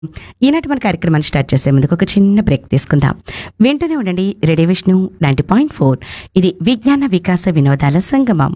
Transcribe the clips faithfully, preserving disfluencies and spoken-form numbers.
ఈనాటి మన కార్యక్రమాన్ని స్టార్ట్ చేసే ముందుకు ఒక చిన్న బ్రేక్ తీసుకుందాం. వెంటనే ఉండండి. Radio Vishnu ninety point four. ఇది విజ్ఞాన వికాస వినోదాల సంగమం.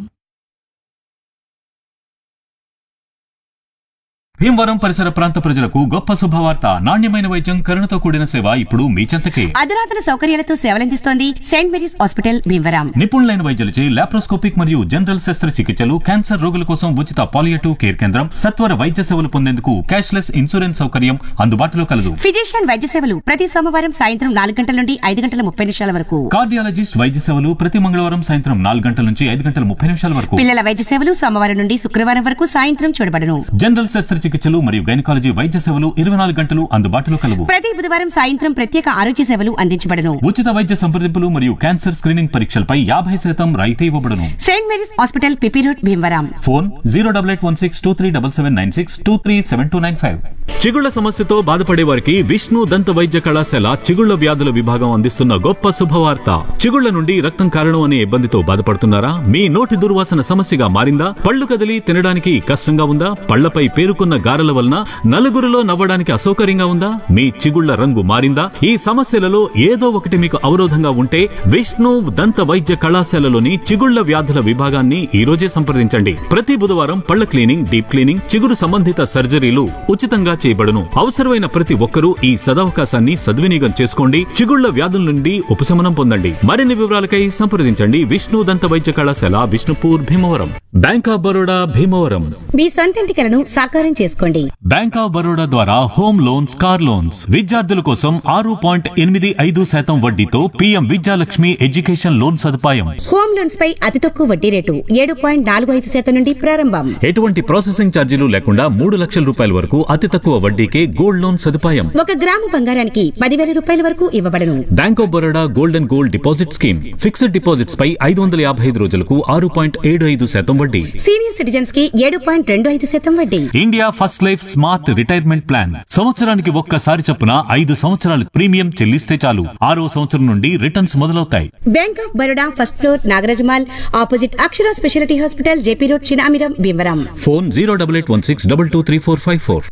భీమవరం పరిసర ప్రాంత ప్రజలకు గొప్ప శుభవార్త. నాణ్యమైన వైద్యం, కరుణతో కూడిన సేవ ఇప్పుడు మీ చెంతకే. అధునాతన సౌకర్యాలతో సేవలందిస్తోంది సెయింట్ మేరీస్ హాస్పిటల్ భీమవరం. నిపుణులైన వైద్యులచే లాప్రోస్కోపిక్ మరియు జనరల్ శస్త్రచికిత్సలు, క్యాన్సర్ రోగుల కోసం ఉచిత పాలియేటివ్ కేర్ కేంద్రం, సత్వర వైద్య సేవలు పొందేందుకు క్యాష్లెస్ ఇన్సూరెన్స్ సౌకర్యం అందుబాటులో కలదు. ఫిజిషియన్ వైద్య సేవలు ప్రతి సోమవారం సాయంత్రం నాలుగు గంటల నుండి ఐదు గంటల ముప్పై నిమిషాల వరకు. కార్డియాలజిస్ట్ వైద్య సేవలు ప్రతి మంగళవారం సాయంత్రం నాలుగు గంటల నుంచి ఐదు గంటల ముప్పై నిమిషాల వరకు. పిల్లల వైద్య సేవలు సోమవారం నుండి శుక్రవారం వరకు సాయంత్రం చూడబడును. జనరల్ శస్త్రచికిత్సలు మరియు గైనకాలజీ వైద్య సేవలు ఇరవై నాలుగు గంటలు అందుబాటులో కలవు. ప్రతి బుధవారం సాయంత్రం ప్రత్యేక ఆరోగ్య సేవలు అందించబడును. ఉచిత వైద్య సంప్రదింపులు మరియు క్యాన్సర్ స్క్రీనింగ్ పరీక్షలపై యాభై శాతం రాయితీ ఇవ్వబడును. Saint Mary's hospital PP road Bhimavaram. Phone zero double eight one six two three double seven nine six two three seven two nine five. చిగుళ్ల సమస్యతో బాధపడే వారికి విష్ణు దంత వైద్య కళాశాల చిగుళ్ల వ్యాధుల విభాగం అందిస్తున్న గొప్ప శుభవార్త. చిగుళ్ల నుండి రక్తం కారణం అనే ఇబ్బందితో బాధపడుతున్నారా? మీ నోటి దుర్వాసన సమస్యగా మారిందా? పళ్ళు కదిలి తినడానికి కష్టంగా ఉందా? పళ్లపై పేరుకున్న గారెల వలన నలుగురిలో నవ్వడానికి అసౌకర్యంగా ఉందా? మీ చిగుళ్ల రంగు మారిందా? ఈ సమస్యలలో ఏదో ఒకటి మీకు అవరోధంగా ఉంటే విష్ణు దంత వైద్య కళాశాలలోని చిగుళ్ల వ్యాధుల విభాగాన్ని ఈ రోజే సంప్రదించండి. ప్రతి బుధవారం పళ్ల క్లీనింగ్, డీప్ క్లీనింగ్, చిగురు సంబంధిత సర్జరీలు ఉచితంగా చేయబడును. అవసరమైన ప్రతి ఒక్కరూ ఈ సదవకాశాన్ని సద్వినియోగం చేసుకోండి. చిగుళ్ల వ్యాధుల నుండి ఉపశమనం పొందండి. మరిన్ని వివరాలకై సంప్రదించండి విష్ణు దంత వైద్య కళాశాల, విష్ణుపూర్, భీమవరం. Bank of Baroda Bhimavaram. మీ సొంతింటి కలను సాకారం చేసుకోండి. బ్యాంక్ ఆఫ్ బరోడా ద్వారా హోమ్ లోన్స్, కార్ లోన్స్, విద్యార్థుల కోసం ఆరు పాయింట్ ఎనిమిది ఐదు శాతం వడ్డీతో పీఎం విద్యాలక్ష్మి ఎడ్యుకేషన్ లోన్ సదుపాయం. హోమ్ లోన్స్ పై అతి తక్కువ వడ్డీ రేటు ఏడు పాయింట్ నాలుగు ఐదు శాతం నుండి ప్రారంభం. ఎటువంటి ప్రాసెసింగ్ ఛార్జీలు లేకుండా మూడు లక్షల రూపాయల వరకు అతి తక్కువ వడ్డీకే గోల్డ్ లోన్ సదుపాయం. ఒక గ్రాము బంగారానికి పదివేల రూపాయల వరకు ఇవ్వబడును. Bank of Baroda gold and gold deposit scheme. Fixed deposits పై ఐదు వందల యాభై ఐదు రోజులకు ఆరు పాయింట్ ఏడు ఐదు శాతం వడ్డీ. సీనియర్ సిటిజన్స్ కి ఏడు పాయింట్ రెండు ఐదు శాతం వడ్డీ. India first life smart retirement plan. సంవత్సరానికి ఒక్కసారి చొప్పున ఐదు సంవత్సరాలు ప్రీమియం చెల్లిస్తే చాలు. ఆరో సంవత్సరం నుండి రిటర్న్స్ మొదలవుతాయి. Bank of Baroda first floor, Nagaraja Mall, opposite Akshara speciality hospital, JP road, Chinamiram, Bhimavaram. Phone zero double eight one six double two three four five four.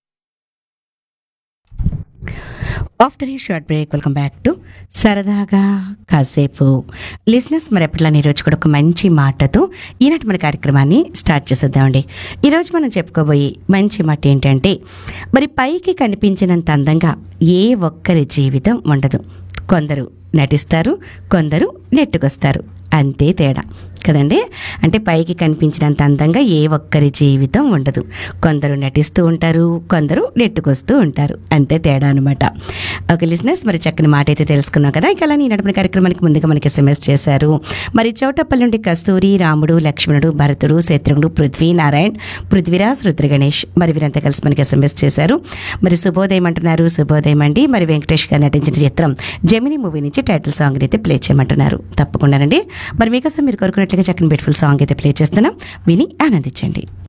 After ఈ short break welcome back to సరదాగా కాసేపు. లిసనర్స్, మరి ఎప్పటిలానే ఈరోజు కూడా ఒక మంచి మాటతో ఈనాటి మన కార్యక్రమాన్ని స్టార్ట్ చేసేద్దామండి. ఈరోజు మనం చెప్పుకోబోయే మంచి మాట ఏంటంటే, మరి పైకి కనిపించినంత అందంగా ఏ ఒక్కరి జీవితం ఉండదు. కొందరు నటిస్తారు, కొందరు నెట్టుకొస్తారు, అంతే తేడా కదండి. అంటే పైకి కనిపించినంత అందంగా ఏ ఒక్కరి జీవితం ఉండదు. కొందరు నటిస్తూ ఉంటారు, కొందరు నెట్టుకొస్తూ ఉంటారు, అంతే తేడా అనమాట. ఓకే లిసనర్స్, మరి చక్కని మాట అయితే తెలుసుకున్నాం కదా. ఇక అలా ఈ నడిపిన కార్యక్రమానికి ముందుగా మనకి ఎస్ఎంఎస్ చేశారు. మరి చౌటప్పల్ నుండి కస్తూరి, రాముడు, లక్ష్మణుడు, భరతుడు, శత్రుఘ్నుడు, పృథ్వీ, నారాయణ్, పృథ్వీరాజ్, రుద్ర గణేష్, మరి వీరంతా కలిసి మనకి ఎస్ఎంఎస్ చేశారు. మరి శుభోదయం అంటున్నారు. శుభోదయం అండి. మరి వెంకటేష్ గారు నటించిన చిత్రం జెమిని మూవీ నుంచి టైటిల్ సాంగ్ అయితే ప్లే చేయమంటున్నారు. తప్పకుండానండి. మరి మీకోసం మీరు కోరుకున్నట్లుగా చక్కని బ్యూటిఫుల్ సాంగ్ అయితే ప్లే చేస్తున్నాం, విని ఆనందించండి.